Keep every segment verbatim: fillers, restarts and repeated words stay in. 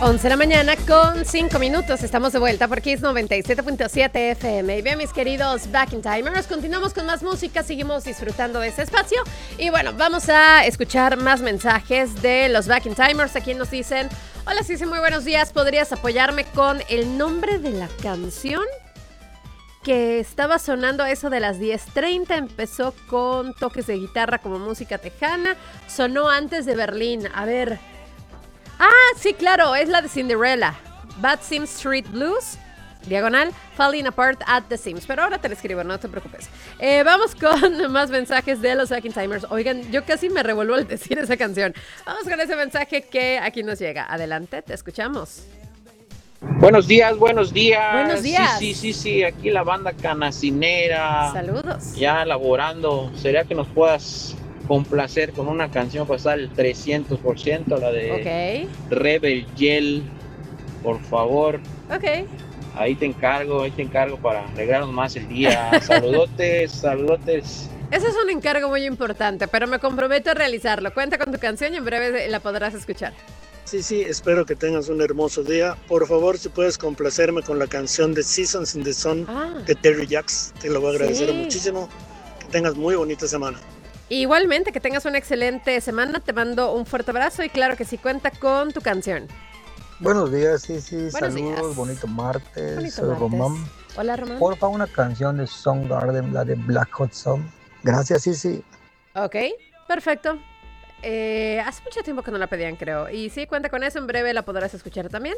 once de la mañana con cinco minutos. Estamos de vuelta por Kiss noventa y siete punto siete F M. Y bien, mis queridos Back in Timers, continuamos con más música, seguimos disfrutando de ese espacio. Y bueno, vamos a escuchar más mensajes de los Back in Timers. Aquí nos dicen: hola, sí, sí, muy buenos días. ¿Podrías apoyarme con el nombre de la canción? Que estaba sonando a eso de las diez treinta, empezó con toques de guitarra como música tejana, sonó antes de Berlín. A ver... Ah, sí, claro, es la de Cinderella. Bad Sims Street Blues, diagonal, Falling Apart at the Sims. Pero ahora te lo escribo, no te preocupes. Eh, vamos con más mensajes de los Back in Timers. Oigan, yo casi me revuelvo al decir esa canción. Vamos con ese mensaje que aquí nos llega. Adelante, te escuchamos. Buenos días, buenos días. Buenos días. Sí, sí, sí, sí, aquí la banda canacinera. Saludos. Ya laborando. ¿Sería que nos puedas complacer con una canción para estar el trescientos por ciento, la de Ok. Rebel Yell, por favor? Ok. Ahí te encargo, ahí te encargo para alegrarnos más el día. Saludotes, saludotes. Ese es un encargo muy importante, pero me comprometo a realizarlo. Cuenta con tu canción y en breve la podrás escuchar. Sí, sí, espero que tengas un hermoso día. Por favor, si puedes complacerme con la canción de Seasons in the Sun Ah. de Terry Jacks, te lo voy a agradecer Sí. muchísimo. Que tengas muy bonita semana. Igualmente, que tengas una excelente semana. Te mando un fuerte abrazo y claro que sí, cuenta con tu canción. Buenos días, sí, sí, Buenos saludos, días. bonito martes, Bonito soy martes. Román. Hola, Román. Porfa, una canción de Soundgarden, la de Black Hot Sun. Gracias, sí, sí. Ok, perfecto. Eh, hace mucho tiempo que no la pedían, creo. Y sí, cuenta con eso. En breve la podrás escuchar también.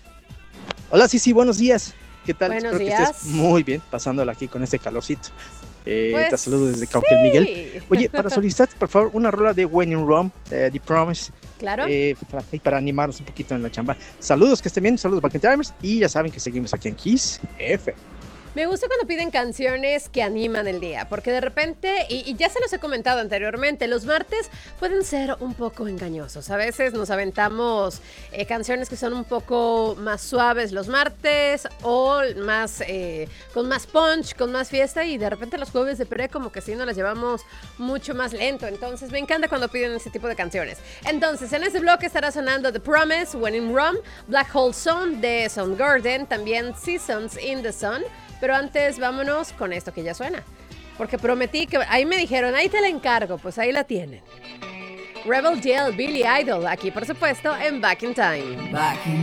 Hola, sí, sí, buenos días. ¿Qué tal? Buenos Espero días. que estés muy bien, pasándola aquí con este calorcito. Eh, Pues, te saludo desde Cauquel, Miguel. sí. Oye, para solicitar, por favor, una rola de When in Rome, de The Promise, Claro. eh, para, para animarnos un poquito en la chamba. Saludos, que estén bien, saludos Back in Timers, y ya saben que seguimos aquí en Kiss F M. Me gusta cuando piden canciones que animan el día, porque de repente, y, y ya se los he comentado anteriormente, los martes pueden ser un poco engañosos. A veces nos aventamos eh, canciones que son un poco más suaves los martes o más eh, con más punch, con más fiesta, y de repente los jueves de pre como que sí nos las llevamos mucho más lento. Entonces me encanta cuando piden ese tipo de canciones. Entonces en este bloque estará sonando The Promise, When in Rome, Black Hole Sun de Soundgarden, también Seasons in the Sun. Pero antes vámonos con esto que ya suena. Porque prometí que... Ahí me dijeron, ahí te la encargo. Pues ahí la tienen. Rebel Yell, Billy Idol. Aquí, por supuesto, en Back in Time. Back in